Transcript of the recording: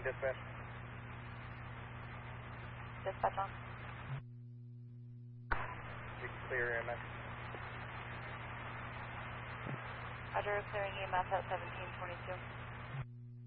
dispatch. Dispatch on. You can clear EMS. Roger, clearing EMS at 1722.